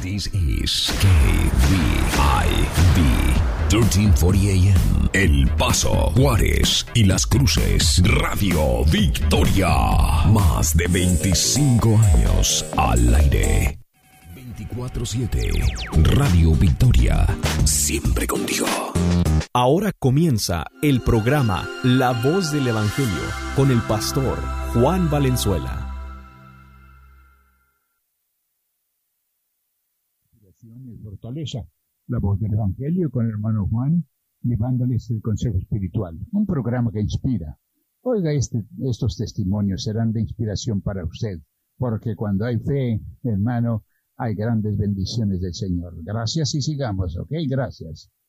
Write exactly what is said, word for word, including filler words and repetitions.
This is K V I V thirteen forty A M. El Paso, Juárez y Las Cruces. Radio Victoria. Más de veinticinco años al aire. veinticuatro siete. Radio Victoria. Siempre contigo. Ahora comienza el programa La Voz del Evangelio con el pastor Juan Valenzuela. Fortaleza, la voz del Evangelio con el hermano Juan, llevándoles el consejo espiritual, un programa que inspira. Oiga, este, estos testimonios serán de inspiración para usted, porque cuando hay fe, hermano, hay grandes bendiciones del Señor. Gracias y sigamos, ¿ok? Gracias.